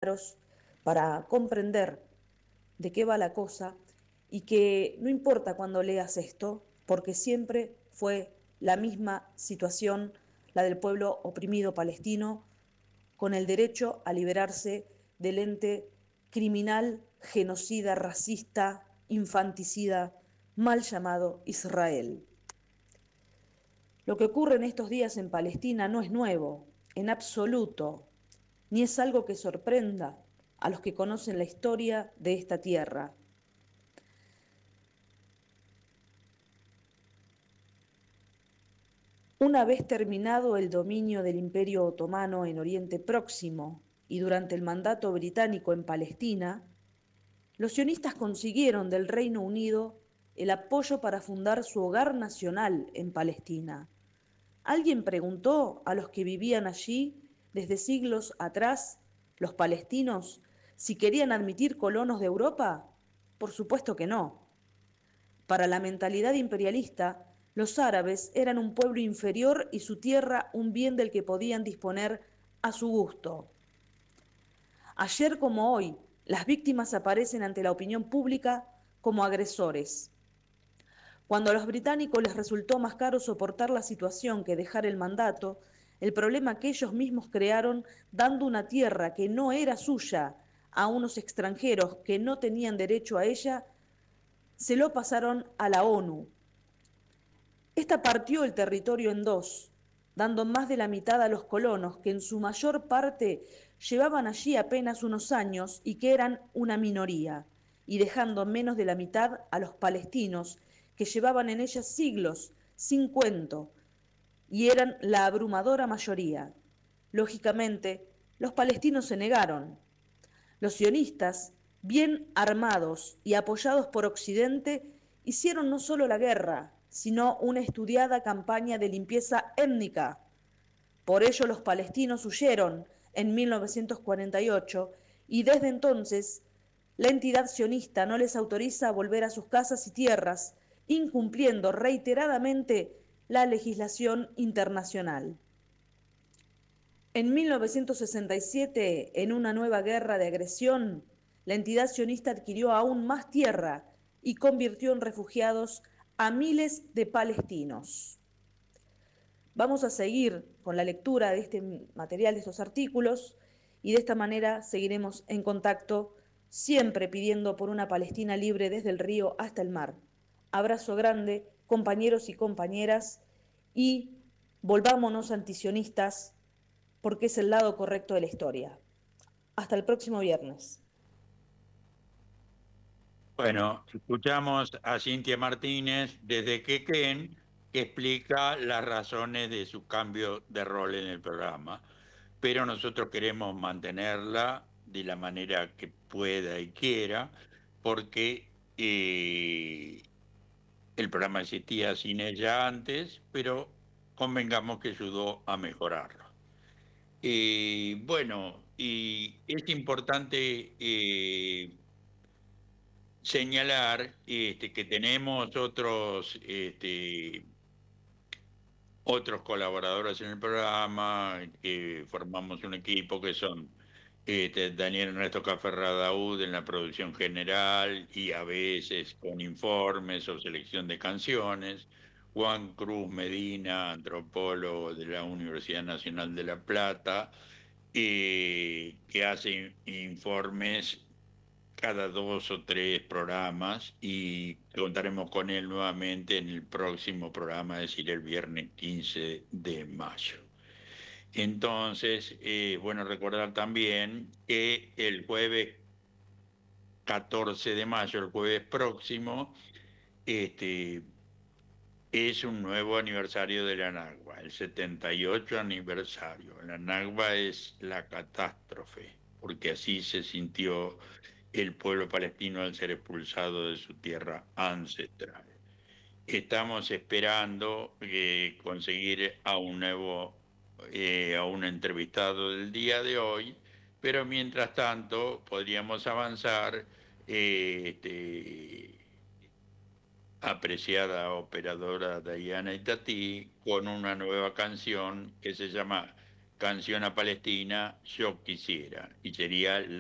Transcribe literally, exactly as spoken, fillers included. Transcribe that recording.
claros para comprender de qué va la cosa y que no importa cuando leas esto, porque siempre fue la misma situación, la del pueblo oprimido palestino, con el derecho a liberarse del ente criminal, genocida, racista, infanticida, mal llamado Israel. Lo que ocurre en estos días en Palestina no es nuevo, en absoluto, ni es algo que sorprenda a los que conocen la historia de esta tierra. Una vez terminado el dominio del Imperio Otomano en Oriente Próximo y durante el mandato británico en Palestina, los sionistas consiguieron del Reino Unido el apoyo para fundar su hogar nacional en Palestina. ¿Alguien preguntó a los que vivían allí desde siglos atrás, los palestinos, si querían admitir colonos de Europa? Por supuesto que no. Para la mentalidad imperialista, los árabes eran un pueblo inferior y su tierra un bien del que podían disponer a su gusto. Ayer como hoy, las víctimas aparecen ante la opinión pública como agresores. Cuando a los británicos les resultó más caro soportar la situación que dejar el mandato, el problema que ellos mismos crearon dando una tierra que no era suya a unos extranjeros que no tenían derecho a ella, se lo pasaron a la ONU. Esta partió el territorio en dos, dando más de la mitad a los colonos, que en su mayor parte llevaban allí apenas unos años y que eran una minoría, y dejando menos de la mitad a los palestinos, que llevaban en ella siglos, sin cuento, y eran la abrumadora mayoría. Lógicamente, los palestinos se negaron. Los sionistas, bien armados y apoyados por Occidente, hicieron no solo la guerra, sino una estudiada campaña de limpieza étnica. Por ello los palestinos huyeron en mil novecientos cuarenta y ocho y desde entonces la entidad sionista no les autoriza a volver a sus casas y tierras, incumpliendo reiteradamente la legislación internacional. En mil novecientos sesenta y siete, en una nueva guerra de agresión, la entidad sionista adquirió aún más tierra y convirtió en refugiados a miles de palestinos. Vamos a seguir con la lectura de este material, de estos artículos, y de esta manera seguiremos en contacto, siempre pidiendo por una Palestina libre desde el río hasta el mar. Abrazo grande, compañeros y compañeras, y volvámonos antisionistas, porque es el lado correcto de la historia. Hasta el próximo viernes. Bueno, escuchamos a Cintia Martínez desde Quequén, que explica las razones de su cambio de rol en el programa, pero nosotros queremos mantenerla de la manera que pueda y quiera, porque eh, el programa existía sin ella antes, pero convengamos que ayudó a mejorarlo. Eh, bueno, y es importante eh, señalar este, que tenemos otros, este, otros colaboradores en el programa, que formamos un equipo que son este, Daniel Ernesto Caferradaúd en la producción general y a veces con informes o selección de canciones, Juan Cruz Medina, antropólogo de la Universidad Nacional de La Plata, eh, que hace informes cada dos o tres programas y contaremos con él nuevamente en el próximo programa, es decir, el viernes quince de mayo. Entonces, eh, bueno, recordar también que el jueves catorce de mayo, el jueves próximo, este, es un nuevo aniversario de la Nakba, el setenta y ocho aniversario. La Nakba es la catástrofe, porque así se sintió el pueblo palestino al ser expulsado de su tierra ancestral. Estamos esperando eh, conseguir a un nuevo, eh, a un entrevistado del día de hoy, pero mientras tanto podríamos avanzar, eh, este, apreciada operadora Diana Itatí, con una nueva canción que se llama Canción a Palestina, Yo Quisiera, y sería